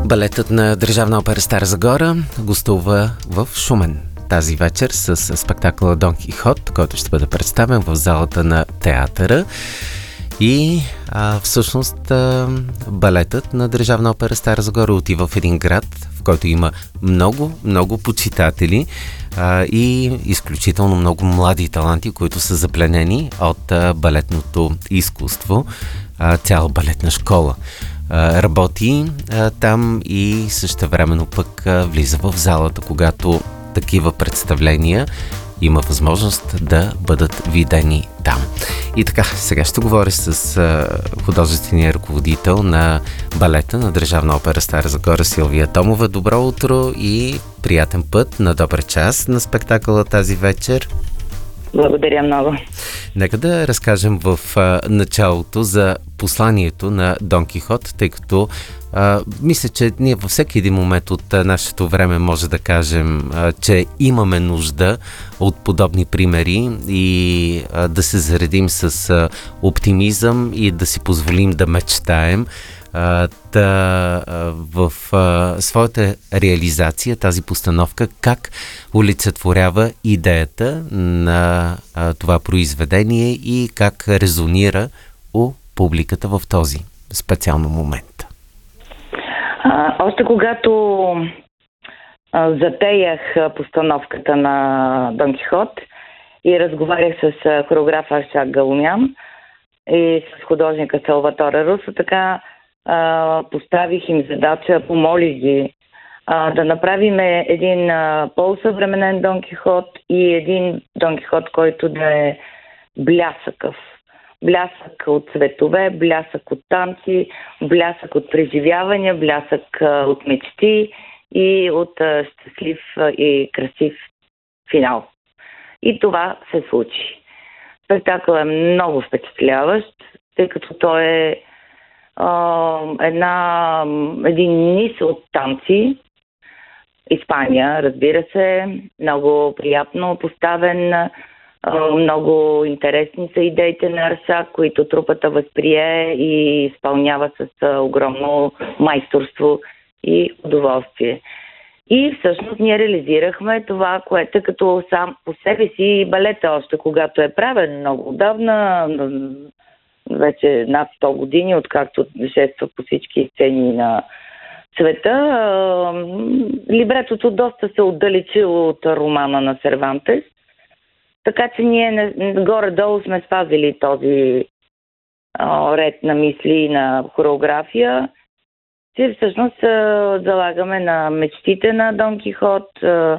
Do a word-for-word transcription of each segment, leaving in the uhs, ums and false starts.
Балетът на Държавна опера Стара Загора гостува в Шумен тази вечер с спектакъла Дон Кихот, който ще бъде представен в залата на театъра. И а, всъщност а, балетът на Държавна опера Стара Загора отива в един град, в който има много, много почитатели а, и изключително много млади таланти, които са запленени от а, балетното изкуство, а, цяла балетна школа. А, работи а, там и същевременно пък а, влиза в залата, когато такива представления има възможност да бъдат видени там. И така, сега ще говоря с а, художествения ръководител на балета на Държавна опера Стара Загора Силвия Томова. Добро утро и приятен път на добър час на спектакъла тази вечер. Благодаря много. Нека да разкажем в а, началото за посланието на Дон Кихот, тъй като а, мисля, че ние във всеки един момент от а, нашето време може да кажем, а, че имаме нужда от подобни примери и а, да се заредим с а, оптимизъм и да си позволим да мечтаем. Uh, да, uh, в uh, своята реализация тази постановка как олицетворява идеята на uh, това произведение и как резонира у публиката в този специално момент? А, още когато а, затеях постановката на Дон Кихот и разговарях с а, хореографа Аршак Галумян и с художника Салваторе Русо, така Uh, поставих им задача, помолих ги uh, да направим един uh, по-съвременен Дон Кихот и един Дон Кихот, който да е блясъкъв. Блясък от цветове, блясък от танци, блясък от преживявания, блясък uh, от мечти и от uh, щастлив uh, и красив финал. И това се случи. Спектакъл е много впечатляващ, тъй като той е Uh, една, един низ от танци. Испания, разбира се, много приятно поставен, uh, много интересни са идеите на Аршак, които трупата възприе и изпълнява с uh, огромно майсторство и удоволствие. И всъщност ние реализирахме това, което като сам по себе си балета, още когато е правен много отдавна, вече над сто години, откакто шества по всички сцени на света. Либретото доста се отдалечило от романа на Сервантес, така че ние горе-долу сме спазили този ред на мисли и на хореография, че всъщност залагаме на мечтите на Дон Кихот,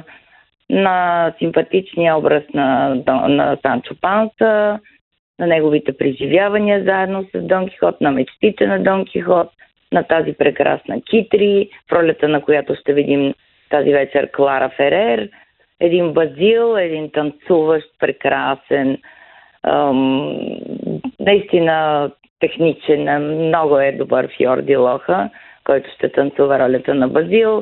на симпатичния образ на, на Санчо Панса, на неговите преживявания заедно с Дон Кихот, на мечтите на Дон Кихот, на тази прекрасна Китри, в ролята на която ще видим тази вечер Клара Ферер, един Базил, един танцуващ, прекрасен, ам, наистина техничен, много е добър Фьорди Лоха, който ще танцува ролята на Базил.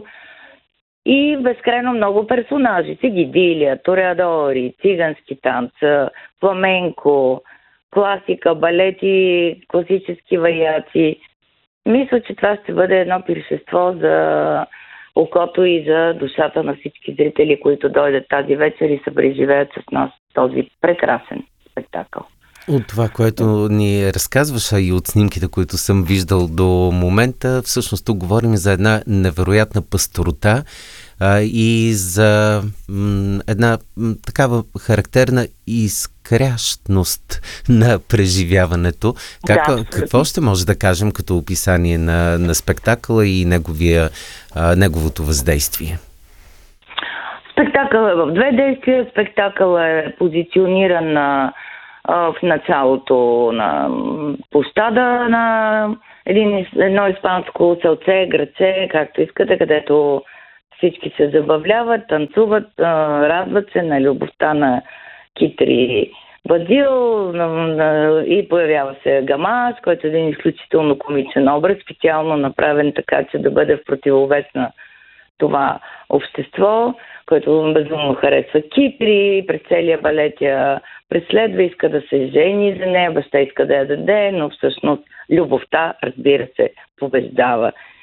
И безкрайно много персонажи. Сигидилия, Тореадори, цигански танца, фламенко, класика, балети, класически вариации. Мисля, че това ще бъде едно пиршество за окото и за душата на всички зрители, които дойдат тази вечер и се преживеят с нас този прекрасен спектакъл. От това, което ни разказваш, а и от снимките, които съм виждал до момента, всъщност тук говорим за една невероятна пъстрота а, и за м, една м, такава характерна изкрящност на преживяването. Как, Да. Какво ще може да кажем като описание на, на спектакъла и неговия, а, неговото въздействие? Спектакъл е в две действия. Спектакъл е позициониран на в началото на площада на един, едно испанско селце, градче, както искате, където всички се забавляват, танцуват, радват се на любовта на Китри Базил и появява се Гамаш, който е един изключително комичен образ, специално направен така, че да бъде в противовес на това общество, който безумно харесва Китри, през целия балет я преследва, иска да се жени за нея, баща иска да я даде, но всъщност любовта, разбира се, побеждава.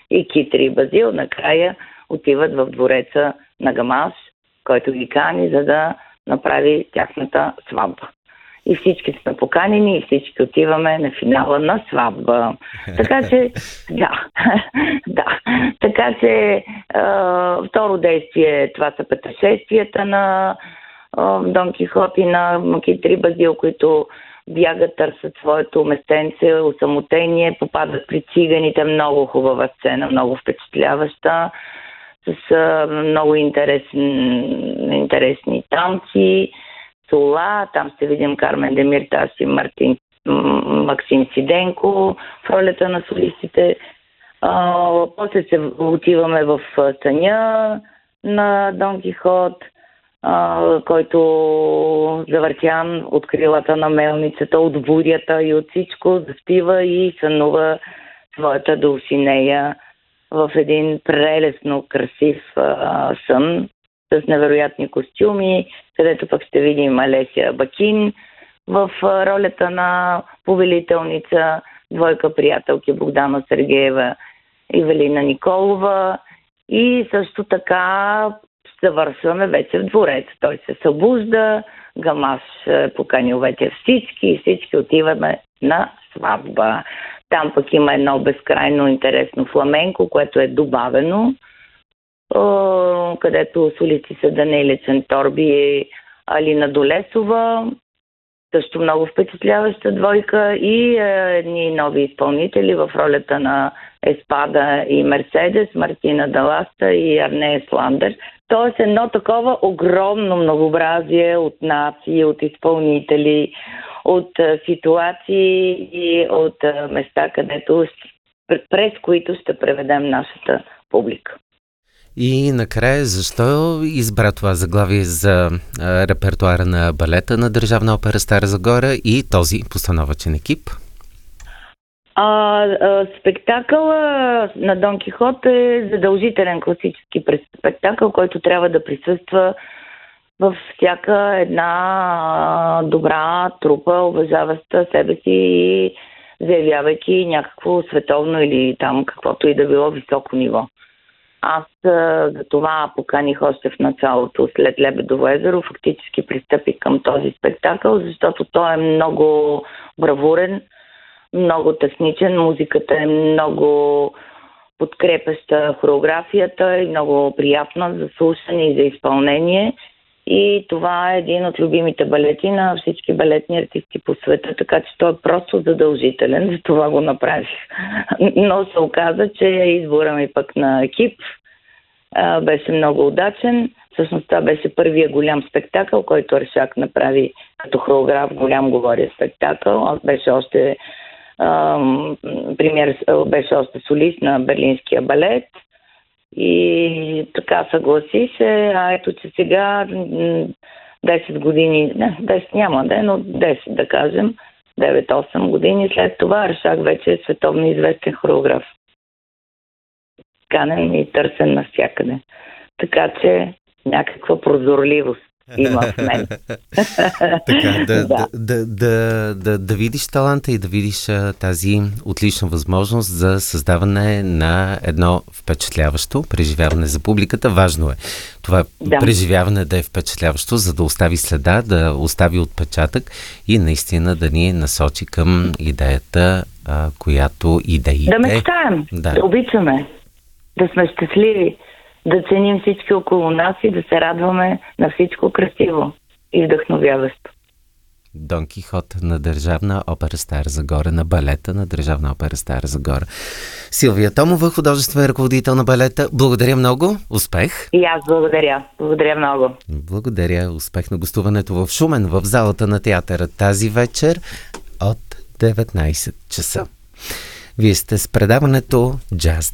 и Китри и Базил накрая отиват в двореца на Гамаш, който ги кани, за да направи тяхната сватба. И всички сме поканени и всички отиваме на финала на сватба. Така че, да, да. Така че, е, второ действие, това са пътешествията на е, Дон Кихот и на Китри Базил, които бягат, търсят своето местенце, осамотение, попадат при циганите. Много хубава сцена, много впечатляваща, с е, много интересни, интересни танци. Сола, там ще видим Кармен Демиртас и Мартин, Максим Сиденко в ролята на солистите. А, после се отиваме в съня на Дон Кихот, а, който завъртян от крилата на мелницата, от бурята и от всичко, заспива и сънува своята Дулсинея в един прелесно красив а, сън с невероятни костюми, където пък ще видим Алесия Бакин в ролята на повелителница, двойка приятелки Богдана Сергеева и Велина Николова. И също така завършваме вече в двореца. Той се събужда, Гамаш е поканил вече всички и всички отиваме на сватба. Там пък има едно безкрайно интересно фламенко, което е добавено, където солисти са Даниеле Ченторби и Алина Долесова, също много впечатляваща двойка, и е, едни нови изпълнители в ролята на Еспада и Мерседес, Мартина Даласта и Арне Сландер. Тоест едно такова огромно многообразие от нации, от изпълнители, от е, ситуации и от е, места, където през които ще преведем нашата публика. И накрая, защо избра това заглавие за а, репертуара на балета на Държавна опера Стара Загора и този постановъчен екип? А, а, спектакъла на Дон Кихот е задължителен класически спектакъл, който трябва да присъства във всяка една добра трупа, уважаваща себе си и заявявайки някакво световно или там каквото и да било високо ниво. Аз за това поканих още в началото, след Лебедово езеро, фактически пристъпих към този спектакъл, защото той е много бравурен, много техничен, музиката е много подкрепеща хореографията и много приятна за слушане и за изпълнение. И това е един от любимите балети на всички балетни артисти по света, така че той е просто задължителен, за това го направих. Но се оказа, че избора ми пък на екип а, беше много удачен. Всъщност това беше първия голям спектакъл, който Аршак направи като хореограф, голям говоря спектакъл. Аз беше още а, премиер, беше още солист на Берлинския балет. И така съгласи се, а ето, че сега десет години, не, десет няма да е, но десет да кажем, девет-осем години след това Аршак вече е световно известен хореограф. Канен и търсен навсякъде. Така че някаква прозорливост има в мен. Така, да, да. Да, да, да, да видиш таланта и да видиш а, тази отлична възможност за създаване на едно впечатляващо преживяване за публиката. Важно е това да. преживяване да е впечатляващо, за да остави следа, да остави отпечатък и наистина да ни насочи към идеята, а, която идеите... Да мечтаем, да. да обичаме, да сме щастливи, да ценим всички около нас и да се радваме на всичко красиво и вдъхновяващо. Дон Кихот на Държавна опера Стара Загора, на балета на Държавна опера Стара Загора. Силвия Томова, художествен ръководител на балета. Благодаря много. Успех! И аз благодаря. Благодаря много. Благодаря. Успех на гостуването в Шумен, в залата на театъра тази вечер от деветнайсет часа. Вие сте с предаването Джаз